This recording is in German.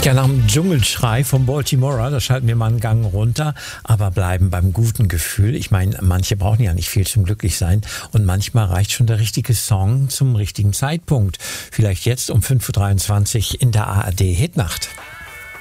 Ja, nach dem Dschungelschrei vom Baltimorer, da schalten wir mal einen Gang runter, aber bleiben beim guten Gefühl. Ich meine, manche brauchen ja nicht viel zum Glücklichsein und manchmal reicht schon der richtige Song zum richtigen Zeitpunkt. Vielleicht jetzt um 5.23 Uhr in der ARD Hitnacht.